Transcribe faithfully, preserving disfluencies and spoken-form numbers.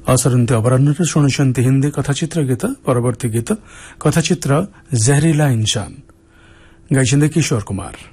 असरନ୍ତି ଅପରାହ୍ନରେ ଶୁଣୁଛନ୍ତି ହିନ୍ଦୀ କଥାଚିତ୍ର ଗୀତ। ପରବର୍ତ୍ତୀ ଗୀତ କଥାଚିତ୍ର ଜହରିଲା ଇନ୍ସାନ, ଗାଇଛନ୍ତି କିଶୋର କୁମାର।